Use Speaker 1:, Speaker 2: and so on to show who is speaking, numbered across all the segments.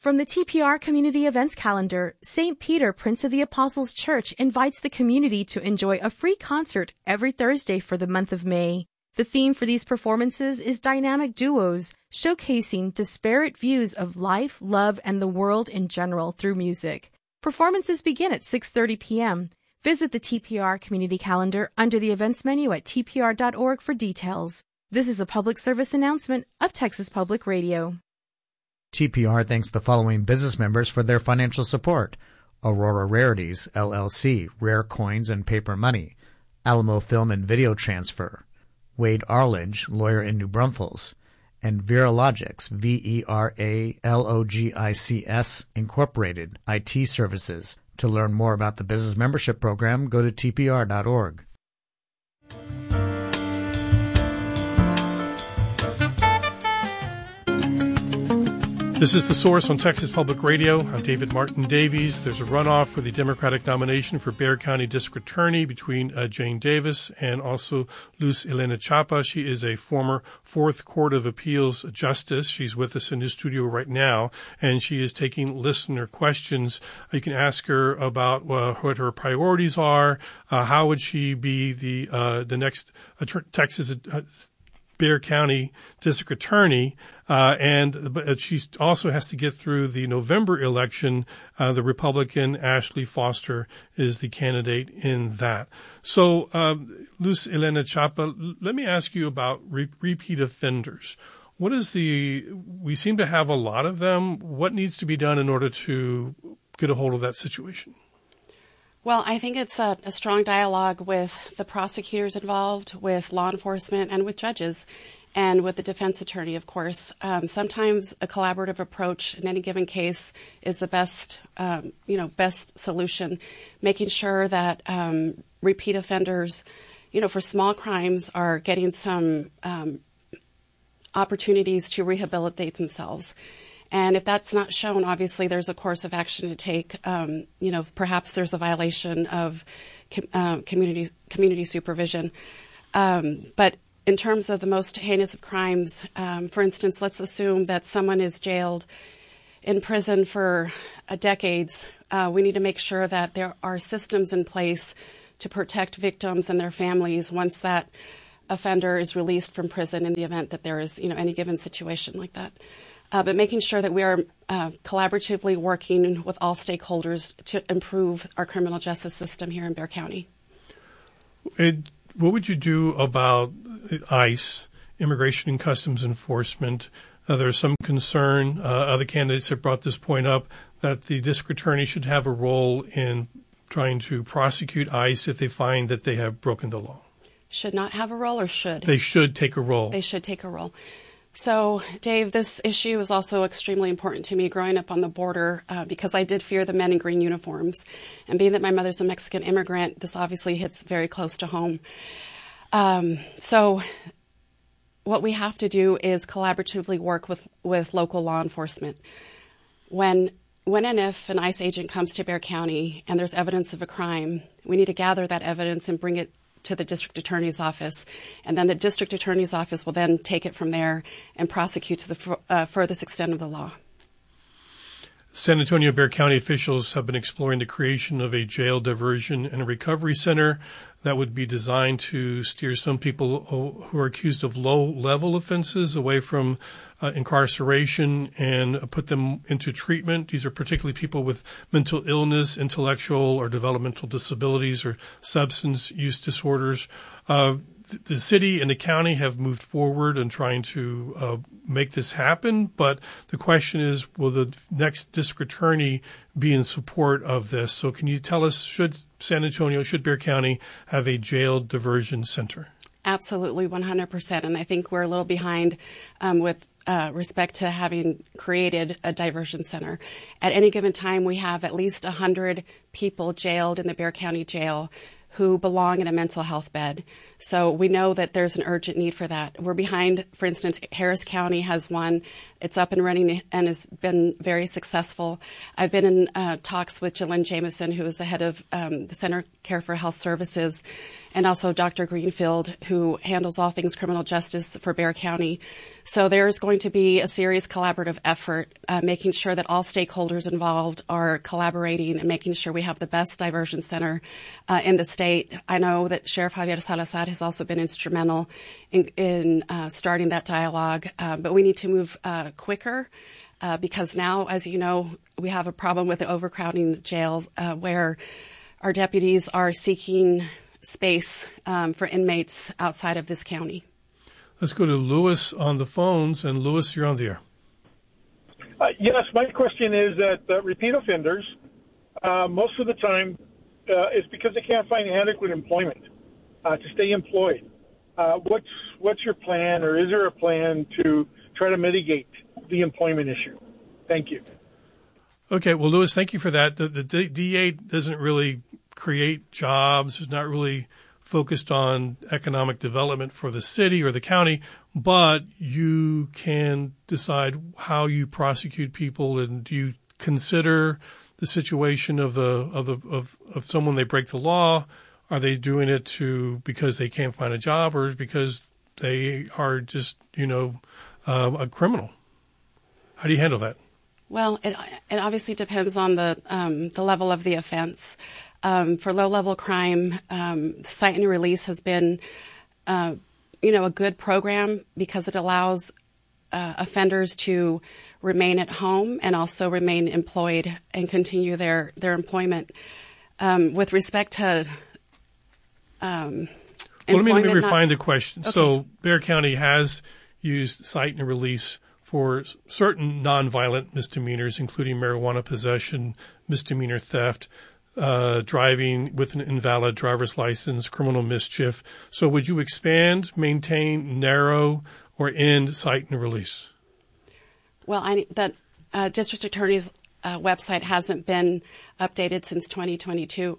Speaker 1: From the TPR Community Events Calendar, St. Peter, Prince of the Apostles Church invites the community to enjoy a free concert every Thursday for the month of May. The theme for these performances is dynamic duos, showcasing disparate views of life, love, and the world in general through music. Performances begin at 6:30 p.m. Visit the TPR Community Calendar under the events menu at tpr.org for details. This is a public service announcement of Texas Public Radio.
Speaker 2: TPR thanks the following business members for their financial support: Aurora Rarities, LLC, Rare Coins and Paper Money; Alamo Film and Video Transfer; Wade Arledge, lawyer in New Braunfels; and Veralogics, Veralogics, Incorporated, IT Services. To learn more about the business membership program, go to tpr.org.
Speaker 3: This is The Source on Texas Public Radio. I'm David Martin Davies. There's a runoff for the Democratic nomination for Bexar County District Attorney between Jane Davis and also Luz Elena Chapa. She is a former Fourth Court of Appeals justice. She's with us in the studio right now, and she is taking listener questions. You can ask her about what her priorities are. How would she be the next Texas Bexar County District Attorney? But she also has to get through the November election. The Republican Ashley Foster is the candidate in that. So, Luz Elena Chapa, let me ask you about repeat offenders. We seem to have a lot of them. What needs to be done in order to get a hold of that situation?
Speaker 4: Well, I think it's a strong dialogue with the prosecutors involved, with law enforcement, and with judges, and with the defense attorney, of course. Sometimes a collaborative approach in any given case is the best solution. Making sure that repeat offenders, for small crimes, are getting some opportunities to rehabilitate themselves. And if that's not shown, obviously there's a course of action to take. Perhaps there's a violation of community supervision. But in terms of the most heinous of crimes, for instance, let's assume that someone is jailed in prison for decades. We need to make sure that there are systems in place to protect victims and their families once that offender is released from prison in the event that there is, any given situation like that. But making sure that we are collaboratively working with all stakeholders to improve our criminal justice system here in Bexar County.
Speaker 3: What would you do about ICE, Immigration and Customs Enforcement? There's some concern, other candidates have brought this point up, that the district attorney should have a role in trying to prosecute ICE if they find that they have broken the law.
Speaker 4: Should not have a role, or should?
Speaker 3: They should take a role.
Speaker 4: They should take a role. So, Dave, this issue is also extremely important to me growing up on the border because I did fear the men in green uniforms. And being that my mother's a Mexican immigrant, this obviously hits very close to home. So what we have to do is collaboratively work with local law enforcement. When and if an ICE agent comes to Bexar County and there's evidence of a crime, we need to gather that evidence and bring it to the district attorney's office, and then the district attorney's office will then take it from there and prosecute to the furthest extent of the law.
Speaker 3: San Antonio Bexar County officials have been exploring the creation of a jail diversion and recovery center that would be designed to steer some people who are accused of low-level offenses away from incarceration and put them into treatment. These are particularly people with mental illness, intellectual or developmental disabilities, or substance use disorders. The city and the county have moved forward in trying to make this happen, but the question is, will the next district attorney be in support of this? So can you tell us, should Bexar County have a jail diversion center?
Speaker 4: Absolutely, 100%. And I think we're a little behind with respect to having created a diversion center. At any given time, we have at least 100 people jailed in the Bexar County Jail who belong in a mental health bed. So we know that there's an urgent need for that. We're behind, for instance, Harris County has one. It's up and running and has been very successful. I've been in talks with Jalen Jameson, who is the head of the Center Care for Health Services, and also Dr. Greenfield, who handles all things criminal justice for Bexar County. So there's going to be a serious collaborative effort, making sure that all stakeholders involved are collaborating and making sure we have the best diversion center in the state. I know that Sheriff Javier Salazar has also been instrumental in starting that dialogue, but we need to move quicker. Because now, as you know, we have a problem with the overcrowding jails where our deputies are seeking space for inmates outside of this county.
Speaker 3: Let's go to Lewis on the phones. And Lewis, you're on the air.
Speaker 5: Yes, my question is that repeat offenders, most of the time, it's because they can't find adequate employment to stay employed. What's your plan, or is there a plan to try to mitigate the employment issue? Thank you.
Speaker 3: Okay, well, Lewis, thank you for that. The DA doesn't really create jobs, is not really focused on economic development for the city or the county, but you can decide how you prosecute people, and do you consider the situation of someone, they break the law? Are they doing it because they can't find a job, or because they are just, a criminal? How do you handle that?
Speaker 4: Well, it obviously depends on the level of the offense. For low-level crime, cite and release has been, a good program because it allows offenders to remain at home and also remain employed and continue their employment. With respect to
Speaker 3: let me refine the question. Okay. So Bexar County has used cite and release for certain nonviolent misdemeanors, including marijuana possession, misdemeanor theft, driving with an invalid driver's license, criminal mischief. So would you expand, maintain, narrow, or end cite and release? Well,
Speaker 4: that district attorney's website hasn't been updated since 2022,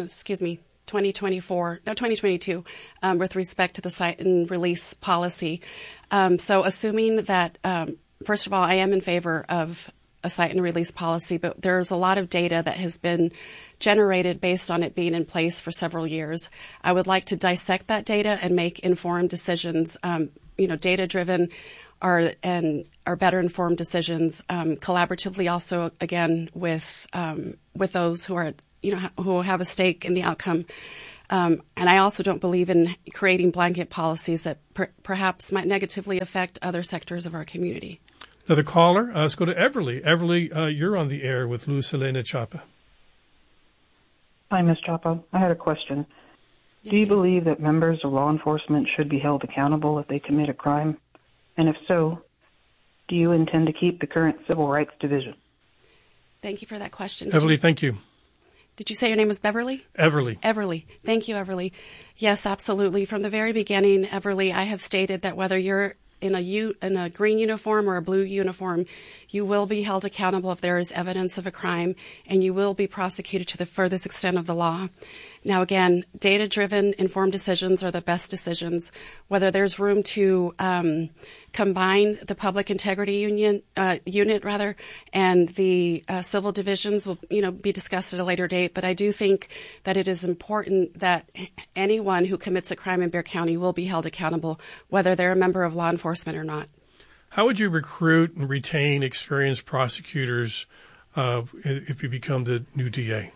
Speaker 4: 2022, with respect to the cite and release policy. So assuming that, first of all, I am in favor of a cite and release policy, but there's a lot of data that has been generated based on it being in place for several years. I would like to dissect that data and make informed decisions, data-driven are better informed decisions, collaboratively also, again, with those who are, who have a stake in the outcome. And I also don't believe in creating blanket policies that perhaps might negatively affect other sectors of our community.
Speaker 3: Another caller. Let's go to Everly. Everly, you're on the air with Luz Helena Chapa.
Speaker 6: Hi, Ms. Chapa. I had a question.
Speaker 4: Yes,
Speaker 6: Do you believe that members of law enforcement should be held accountable if they commit a crime? And if so, do you intend to keep the current Civil Rights Division?
Speaker 4: Thank you for that question.
Speaker 3: Everly, thank you.
Speaker 4: Did you say your name was Beverly?
Speaker 3: Everly.
Speaker 4: Everly. Thank you, Everly. Yes, absolutely. From the very beginning, Everly, I have stated that whether you're in a green uniform or a blue uniform, you will be held accountable if there is evidence of a crime, and you will be prosecuted to the furthest extent of the law. Now, again, data-driven, informed decisions are the best decisions. Whether there's room to combine the public integrity unit, and the civil divisions will, be discussed at a later date. But I do think that it is important that anyone who commits a crime in Bexar County will be held accountable, whether they're a member of law enforcement or not.
Speaker 3: How would you recruit and retain experienced prosecutors if you become the new DA?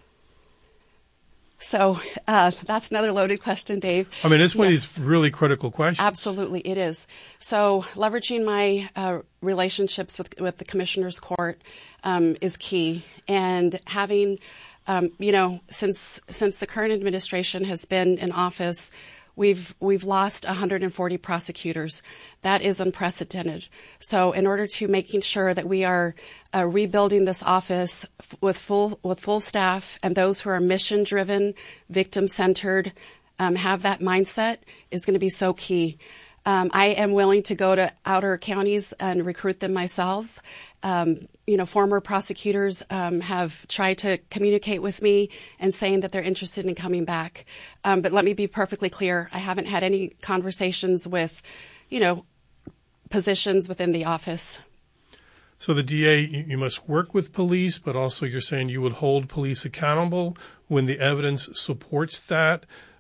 Speaker 4: So that's another loaded question, Dave.
Speaker 3: I mean, it's one of these really critical questions.
Speaker 4: Absolutely, it is. So leveraging my relationships with the Commissioner's Court is key. And having, since the current administration has been in office, we've lost 140 prosecutors. That is unprecedented. So in order to making sure that we are rebuilding this office with full staff, and those who are mission driven, victim centered, have that mindset, is going to be so key. I am willing to go to outer counties and recruit them myself. Former prosecutors have tried to communicate with me and saying that they're interested in coming back. But let me be perfectly clear. I haven't had any conversations with, positions within the office.
Speaker 3: So the DA, you must work with police, but also you're saying you would hold police accountable when the evidence supports that.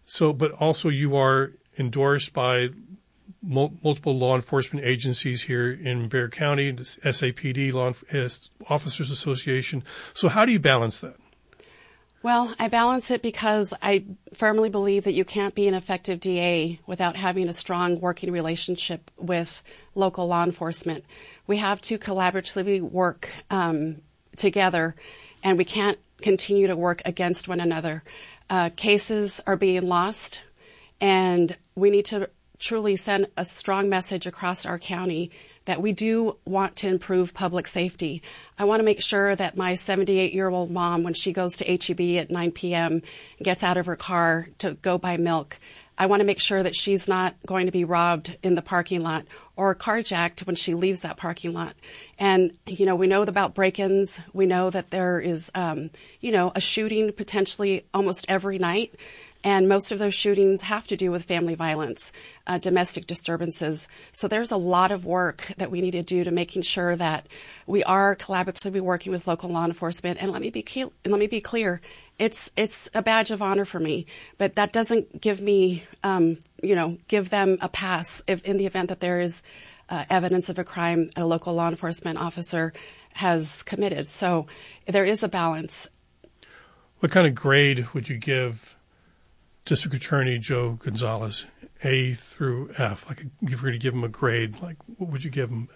Speaker 3: So, but also you are endorsed by multiple law enforcement agencies here in Bexar County, the SAPD, Officers Association. So how do you balance that?
Speaker 4: Well, I balance it because I firmly believe that you can't be an effective DA without having a strong working relationship with local law enforcement. We have to collaboratively work together, and we can't continue to work against one another. Cases are being lost, and we need to truly send a strong message across our county that we do want to improve public safety. I want to make sure that my 78-year-old mom, when she goes to H-E-B at 9 p.m., gets out of her car to go buy milk, I want to make sure that she's not going to be robbed in the parking lot or carjacked when she leaves that parking lot. And, we know about break-ins. We know that there is, a shooting potentially almost every night. And most of those shootings have to do with family violence, domestic disturbances. So there's a lot of work that we need to do to making sure that we are collaboratively working with local law enforcement. And let me be clear, it's a badge of honor for me, but that doesn't give me, give them a pass if in the event that there is evidence of a crime a local law enforcement officer has committed. So there is a balance.
Speaker 3: What kind of grade would you give District Attorney Joe Gonzalez, A through F? Like, if you were to give him a grade, like, what would you give him?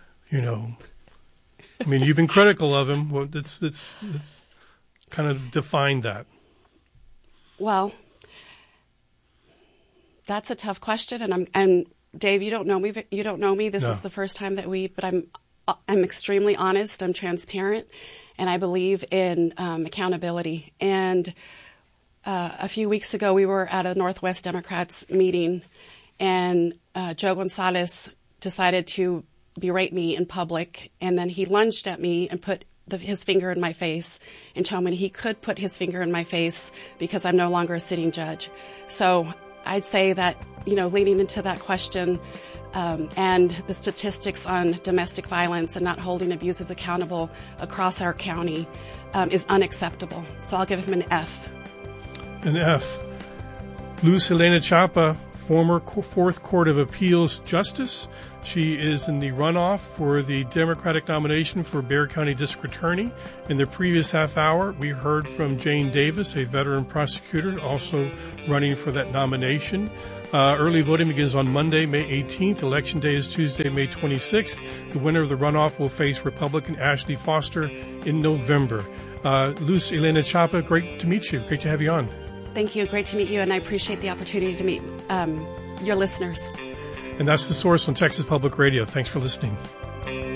Speaker 3: I mean, you've been critical of him. Well, it's kind of define that. Well,
Speaker 4: that's a tough question, and Dave, you don't know me. You don't know me. This is the first time that but I'm extremely honest. I'm transparent, and I believe in accountability. And a few weeks ago, we were at a Northwest Democrats meeting, and Joe Gonzalez decided to berate me in public, and then he lunged at me and put his finger in my face and told me he could put his finger in my face because I'm no longer a sitting judge. So I'd say that, leading into that question and the statistics on domestic violence and not holding abusers accountable across our county is unacceptable. So I'll give him an F.
Speaker 3: An F. Luz Helena Chapa, former Fourth Court of Appeals Justice. She is in the runoff for the Democratic nomination for Bexar County District Attorney. In the previous half hour, we heard from Jane Davis, a veteran prosecutor, also running for that nomination. Early voting begins on Monday, May 18th. Election day is Tuesday, May 26th. The winner of the runoff will face Republican Ashley Foster in November. Luz Helena Chapa, great to meet you. Great to have you on.
Speaker 4: Thank you. Great to meet you, and I appreciate the opportunity to meet your listeners.
Speaker 3: And that's The Source on Texas Public Radio. Thanks for listening.